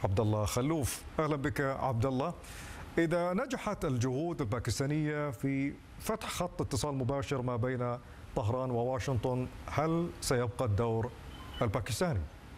عبد الله خلوف. اهلا بك عبد الله. اذا نجحت الجهود الباكستانيه في فتح خط اتصال مباشر ما بين طهران وواشنطن، هل سيبقى الدور الباكستاني؟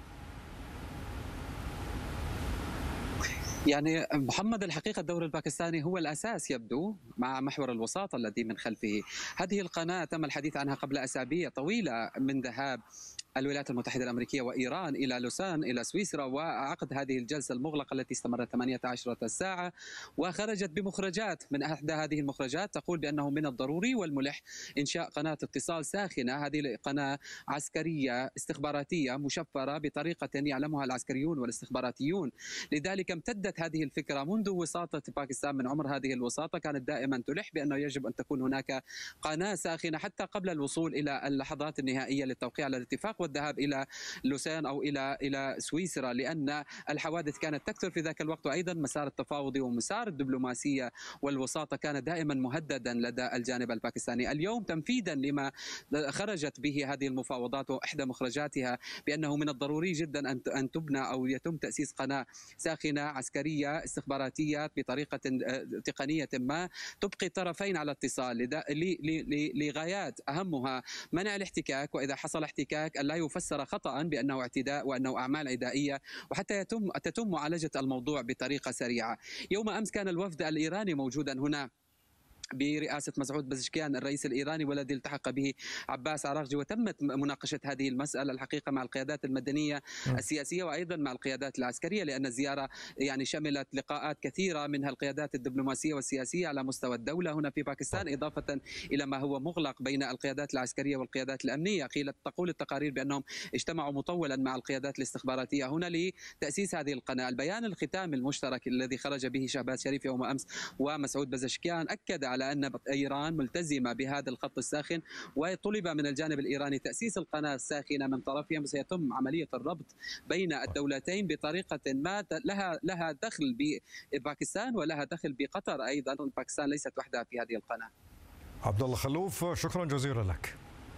يعني محمد، الحقيقة الدور الباكستاني هو الأساس يبدو، مع محور الوساطة الذي من خلفه. هذه القناة تم الحديث عنها قبل أسابيع طويلة من ذهاب الولايات المتحدة الأمريكية وإيران إلى لوسان إلى سويسرا، وعقد هذه الجلسة المغلقة التي استمرت 18 ساعة، وخرجت بمخرجات. من أحدى هذه المخرجات تقول بأنه من الضروري والملح إنشاء قناة اتصال ساخنة. هذه قناة عسكرية استخباراتية مشفرة بطريقة يعلمها العسكريون والاستخباراتيون. لذلك امتدت هذه الفكرة منذ وساطة باكستان. من عمر هذه الوساطة كانت دائما تلح بأنه يجب أن تكون هناك قناة ساخنة حتى قبل الوصول إلى اللحظات النهائية للتوقيع على الاتفاق والذهاب إلى لوسان أو إلى سويسرا، لأن الحوادث كانت تكثر في ذاك الوقت، وأيضا مسار التفاوضي ومسار الدبلوماسية والوساطة كان دائما مهددا لدى الجانب الباكستاني. اليوم تنفيذا لما خرجت به هذه المفاوضات، وإحدى مخرجاتها بأنه من الضروري جدا أن تبنى أو يتم تأسيس قناة ساخنة عسكرية استخباراتية بطريقة تقنية ما تبقي الطرفين على اتصال لغايات أهمها منع الاحتكاك، وإذا حصل احتكاك أن لا يفسر خطأ بأنه اعتداء وأنه أعمال عدائية، وحتى تتم معالجة الموضوع بطريقة سريعة. يوم أمس كان الوفد الإيراني موجودا هنا برئاسة مسعود بزشكيان الرئيس الإيراني، والذي التحق به عباس عراقجي، وتمت مناقشة هذه المسألة الحقيقة مع القيادات المدنية السياسية وأيضا مع القيادات العسكرية، لأن الزيارة يعني شملت لقاءات كثيرة منها القيادات الدبلوماسية والسياسية على مستوى الدولة هنا في باكستان، إضافة إلى ما هو مغلق بين القيادات العسكرية والقيادات الأمنية. تقول التقارير بأنهم اجتمعوا مطولا مع القيادات الاستخباراتية هنا لتأسيس هذه القناة. البيان الختامي المشترك الذي خرج به شهباز شريف يوم أمس ومسعود بزشكيان أكد على أن إيران ملتزمة بهذا الخط الساخن، وطلب من الجانب الإيراني تأسيس القناة الساخنة من طرفهم. سيتم عملية الربط بين الدولتين بطريقة ما لها دخل بباكستان ولها دخل بقطر أيضا. باكستان ليست وحدها في هذه القناة. عبد الله خلوف، شكرا جزيلا لك.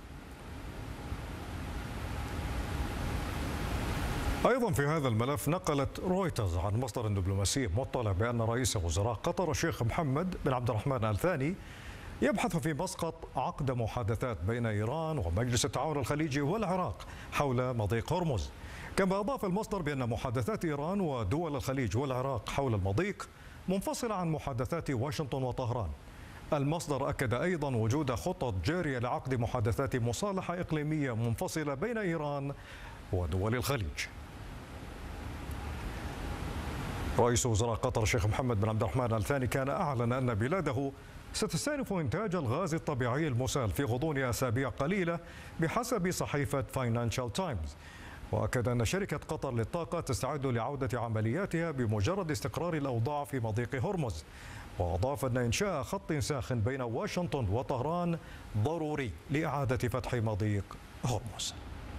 أيضا في هذا الملف نقلت رويترز عن مصدر دبلوماسي مطلع بأن رئيس وزراء قطر الشيخ محمد بن عبد الرحمن آل ثاني يبحث في مسقط عقد محادثات بين إيران ومجلس التعاون الخليجي والعراق حول مضيق هرمز. كما أضاف المصدر بأن محادثات إيران ودول الخليج والعراق حول المضيق منفصلة عن محادثات واشنطن وطهران. المصدر أكد أيضا وجود خطط جارية لعقد محادثات مصالحة إقليمية منفصلة بين إيران ودول الخليج. رئيس وزراء قطر الشيخ محمد بن عبد الرحمن آل ثاني كان أعلن أن بلاده ستستأنف إنتاج الغاز الطبيعي المسال في غضون أسابيع قليلة بحسب صحيفة فاينانشال تايمز، وأكد أن شركة قطر للطاقة تستعد لعودة عملياتها بمجرد استقرار الأوضاع في مضيق هرمز، وأضاف أن إنشاء خط ساخن بين واشنطن وطهران ضروري لإعادة فتح مضيق هرمز.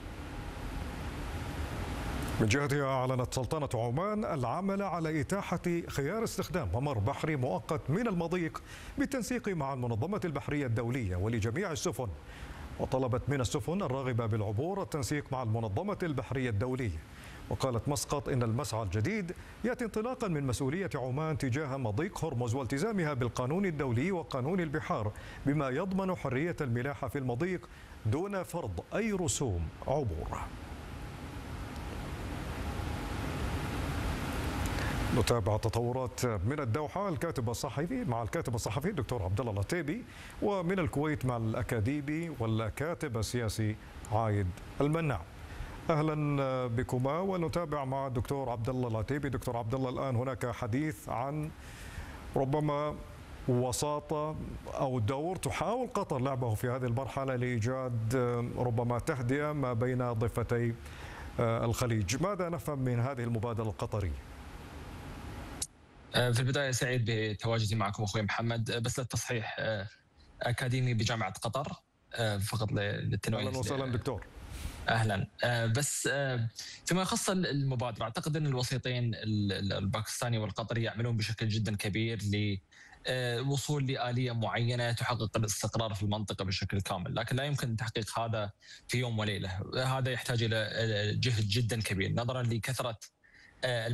من جهتها أعلنت سلطنة عمان العمل على إتاحة خيار استخدام ممر بحري مؤقت من المضيق بالتنسيق مع المنظمة البحرية الدولية ولجميع السفن، وطلبت من السفن الراغبة بالعبور التنسيق مع المنظمة البحرية الدولية. وقالت مسقط إن المسعى الجديد يأتي انطلاقا من مسؤولية عمان تجاه مضيق هرمز والتزامها بالقانون الدولي وقانون البحار بما يضمن حرية الملاحة في المضيق دون فرض أي رسوم عبور. نتابع تطورات من الدوحة الكاتب الصحفي الدكتور عبد الله العتيبي، ومن الكويت مع الأكاديمي والكاتب السياسي عايد المناع. أهلا بكما، ونتابع مع الدكتور عبد الله العتيبي. دكتور عبد الله، الآن هناك حديث عن ربما وساطة أو دور تحاول قطر لعبه في هذه المرحلة لإيجاد ربما تهدئة ما بين ضفتي الخليج. ماذا نفهم من هذه المبادرة القطرية؟ في البداية سعيد بتواجدي معكم أخوي محمد، بس للتصحيح أكاديمي بجامعة قطر فقط للتنويه. أهلا وسهلا دكتور. أهلا. بس فيما يخص المبادرة، أعتقد أن الوسيطين الباكستاني والقطري يعملون بشكل جدا كبير للوصول لآلية معينة تحقق الاستقرار في المنطقة بشكل كامل، لكن لا يمكن تحقيق هذا في يوم وليلة. هذا يحتاج إلى جهد جدا كبير نظرا لكثرة